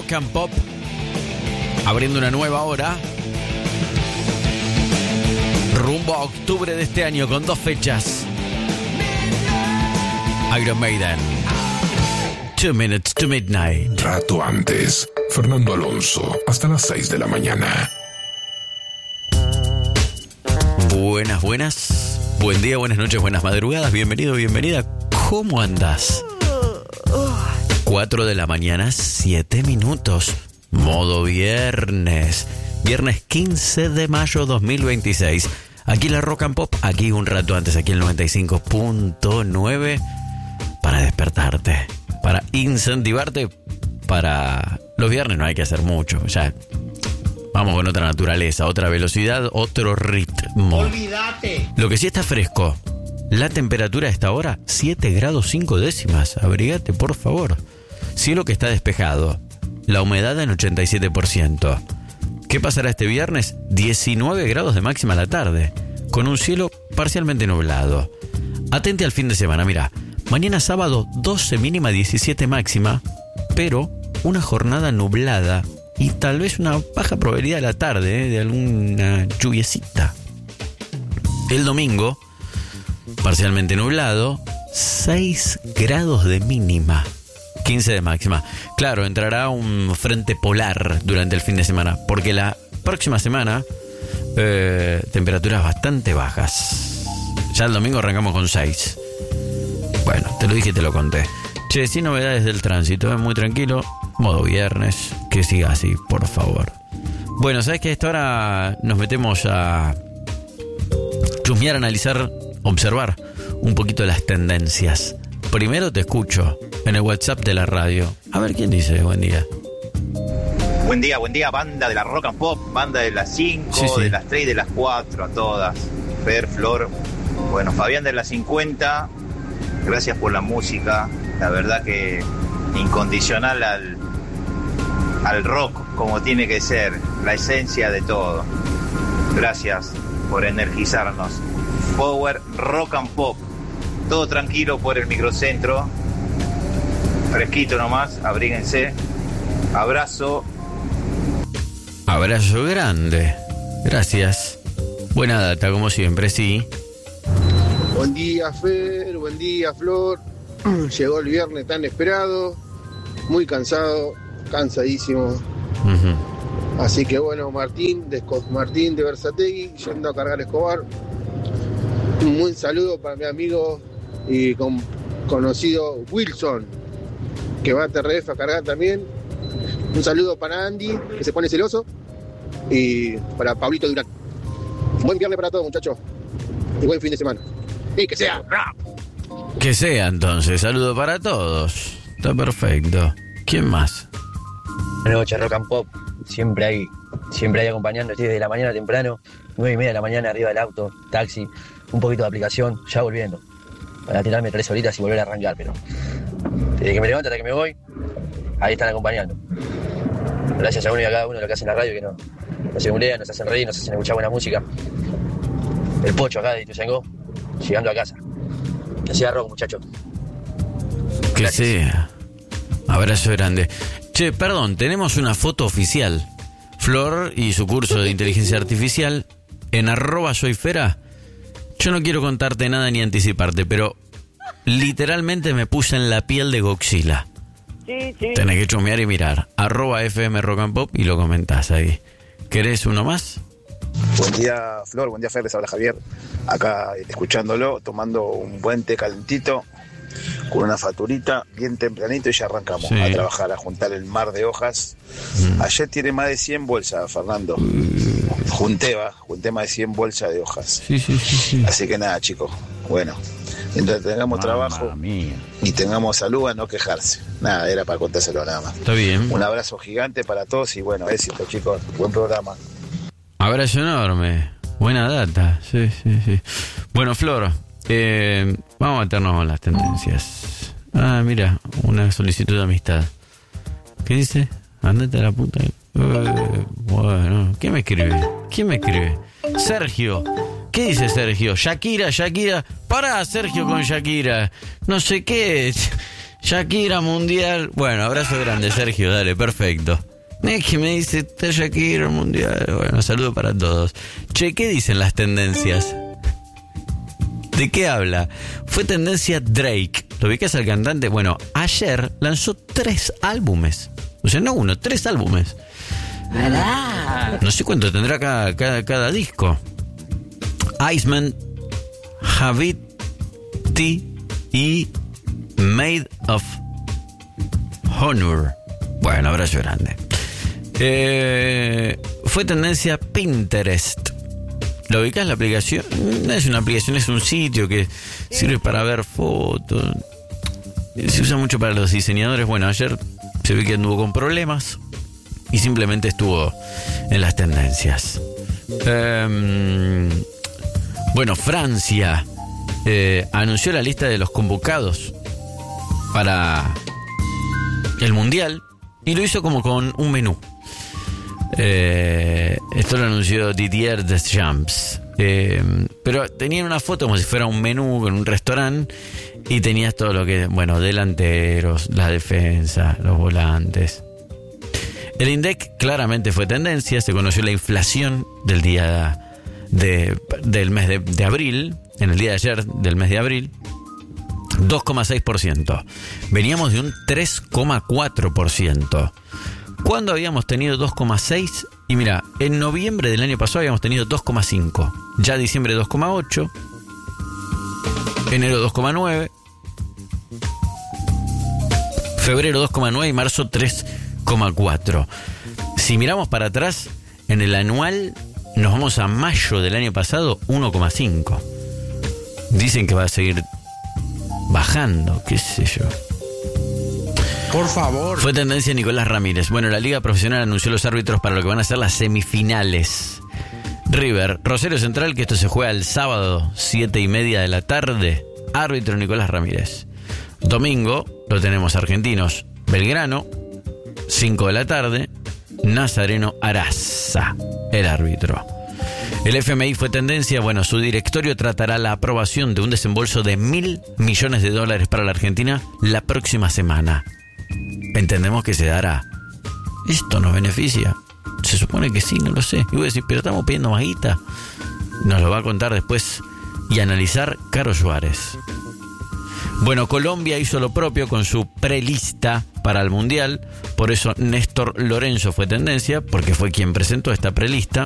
Rock and Pop, abriendo una nueva hora rumbo a octubre de este año con 2 fechas. Iron Maiden, 2 Minutes to Midnight. Rato antes, Fernando Alonso, hasta las 6 de la mañana. Buenas, buenas. Buen día, buenas noches, buenas madrugadas. Bienvenido, bienvenida. ¿Cómo andas? 4 de la mañana, 7 minutos. Modo viernes. Viernes 15 de mayo 2026. Aquí la Rock and Pop, aquí un rato antes, aquí el 95.9. Para despertarte, para incentivarte. Para los viernes no hay que hacer mucho. Ya vamos con otra naturaleza, otra velocidad, otro ritmo. Olvídate. Lo que sí está fresco. La temperatura a esta hora, 7 grados 5 décimas. Abrigate, por favor. Cielo que está despejado. La humedad en 87%. ¿Qué pasará este viernes? 19 grados de máxima a la tarde, con un cielo parcialmente nublado. Atente al fin de semana, mira. Mañana sábado, 12 mínima, 17 máxima, pero una jornada nublada y tal vez una baja probabilidad a la tarde, de alguna lluviecita. El domingo, parcialmente nublado, 6 grados de mínima, 15 de máxima. Claro, entrará un frente polar durante el fin de semana, porque la próxima semana temperaturas bastante bajas. Ya el domingo arrancamos con 6. Bueno, te lo dije y te lo conté. Che, sin novedades del tránsito, muy tranquilo. Modo viernes, que siga así, por favor. Bueno, ¿sabes que a esta hora nos metemos a chusmear, analizar, observar un poquito las tendencias? Primero te escucho en el WhatsApp de la radio. A ver quién dice buen día. Buen día, banda de la Rock and Pop, banda de las 5, Sí, sí. de las 3 y de las 4, a todas. Fer, Flor, bueno, Fabián de las 50, gracias por la música, la verdad que incondicional al rock, como tiene que ser, la esencia de todo. Gracias por energizarnos. Power Rock and Pop, todo tranquilo por el microcentro, fresquito nomás, abríguense. Abrazo. Abrazo grande. Gracias. Buena data, como siempre, sí. Buen día, Fer, buen día, Flor. Llegó el viernes tan esperado, muy cansado, cansadísimo. Uh-huh. Así que bueno, Martín de Versategui, yendo a cargar Escobar. Un buen saludo para mi amigo y conocido Wilson, que va a TRF a cargar también. Un saludo para Andy, que se pone celoso, y para Pablito Durán. Buen viernes para todos, muchachos, y buen fin de semana. Y que sea rap. Que sea entonces, saludo para todos. Está perfecto. ¿Quién más? Buenas noches, Rock and Pop. Siempre hay acompañando, estoy desde la mañana temprano, 9:30 de la mañana arriba del auto, taxi, un poquito de aplicación, ya volviendo. Para tirarme 3 horitas y volver a arrancar, pero desde que me levanto hasta que me voy, ahí están acompañando. Gracias a uno y a cada uno de lo que hacen en la radio, que nos simulean, nos hacen reír, nos hacen escuchar buena música. El Pocho acá de Ituzaingó, llegando a casa. Que sea rock, muchachos. Que Gracias. sea. Abrazo grande. Che, perdón, tenemos una foto oficial. Flor y su curso de inteligencia artificial en @soyfera. Yo no quiero contarte nada ni anticiparte, pero literalmente me puse en la piel de Godzilla. Sí. Tenés que chumear y mirar. @FM Rock and Pop y lo comentás ahí. ¿Querés uno más? Buen día, Flor, buen día, Fer, les habla Javier. Acá escuchándolo, tomando un buen té calentito, con una facturita, bien tempranito, y ya arrancamos a trabajar, a juntar el mar de hojas. Ayer tiré más de 100 bolsas, Fernando. Junté más de 100 bolsas de hojas. Sí. Así que nada, chicos, bueno, mientras tengamos trabajo y tengamos salud, a no quejarse. Nada, era para contárselo nada más. Está bien. Un abrazo gigante para todos y bueno, éxito, chicos. Buen programa. Abrazo enorme. Buena data. Sí. Bueno, Flor, vamos a meternos con las tendencias. Ah, mira, una solicitud de amistad. ¿Qué dice? Andate a la puta. Bueno, ¿quién me escribe? Sergio. ¿Qué dice Sergio? Shakira. Pará, Sergio, con Shakira. No sé qué. Shakira Mundial. Bueno, abrazo grande, Sergio, dale, perfecto. Es que me dice, está Shakira Mundial. Bueno, saludo para todos. Che, ¿qué dicen las tendencias? ¿De qué habla? Fue tendencia Drake. ¿Lo ubicás al cantante? Bueno, ayer lanzó 3 álbumes. O sea, no 1, 3 álbumes. No sé cuánto tendrá cada disco. Iceman, Haviti y Made of Honor. Bueno, abrazo grande. Fue tendencia Pinterest. ¿Lo ubicás la aplicación? No es una aplicación, es un sitio que sirve para ver fotos. Se usa mucho para los diseñadores. Bueno, ayer se ve que anduvo con problemas y simplemente estuvo en las tendencias. Bueno, Francia anunció la lista de los convocados para el Mundial y lo hizo como con un menú. Esto lo anunció Didier Deschamps. Pero tenían una foto como si fuera un menú con un restaurante y tenías todo lo que, bueno, delanteros, la defensa, los volantes. El INDEC claramente fue tendencia. Se conoció la inflación del día del mes de abril, en el día de ayer del mes de abril, 2,6%. Veníamos de un 3,4%. ¿Cuándo habíamos tenido 2,6? Y mira, en noviembre del año pasado habíamos tenido 2,5. Ya diciembre 2,8. Enero 2,9. Febrero 2,9 y marzo 3,4. Si miramos para atrás, en el anual nos vamos a mayo del año pasado, 1,5. Dicen que va a seguir bajando, qué sé yo. Por favor. Fue tendencia Nicolás Ramírez. Bueno, la Liga Profesional anunció los árbitros para lo que van a ser las semifinales. River, Rosario Central, que esto se juega el sábado, 7:30 de la tarde. Árbitro Nicolás Ramírez. Domingo lo tenemos argentinos. Belgrano, 5 de la tarde. Nazareno Araza, el árbitro. El FMI fue tendencia. Bueno, su directorio tratará la aprobación de un desembolso de $1.000 millones para la Argentina la próxima semana. Entendemos que se dará. ¿Esto nos beneficia? Se supone que sí, no lo sé. Y voy a decir, pero estamos pidiendo más guita. Nos lo va a contar después y analizar Caro Suárez. Bueno, Colombia hizo lo propio con su prelista para el Mundial. Por eso Néstor Lorenzo fue tendencia, porque fue quien presentó esta prelista.